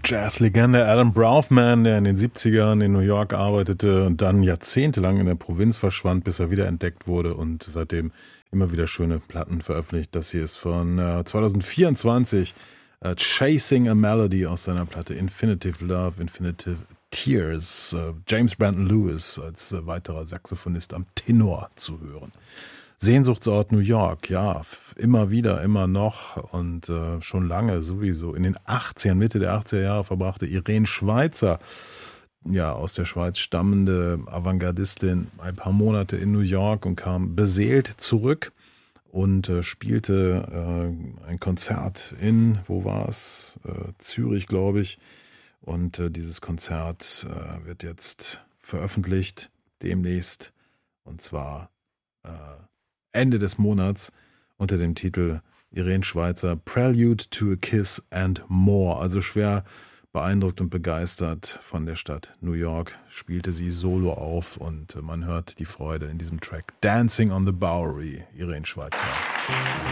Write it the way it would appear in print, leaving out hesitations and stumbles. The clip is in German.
Jazzlegende Alan Braughman, der in den 70ern in New York arbeitete und dann jahrzehntelang in der Provinz verschwand, bis er wiederentdeckt wurde und seitdem immer wieder schöne Platten veröffentlicht. Das hier ist von 2024, Chasing a Melody aus seiner Platte Infinitive Love, Infinitive Tears. James Brandon Lewis als weiterer Saxophonist am Tenor zu hören. Sehnsuchtsort New York, ja, immer wieder, immer noch und schon lange sowieso. In den 80ern, Mitte der 80er Jahre verbrachte Irene Schweizer, ja, aus der Schweiz stammende Avantgardistin, ein paar Monate in New York und kam beseelt zurück und spielte ein Konzert in, wo war es? Zürich, glaube ich. Und dieses Konzert wird jetzt veröffentlicht, demnächst, und zwar Ende des Monats unter dem Titel Irene Schweizer Prelude to a Kiss and More. Also schwer beeindruckt und begeistert von der Stadt New York spielte sie solo auf und man hört die Freude in diesem Track Dancing on the Bowery, Irene Schweizer.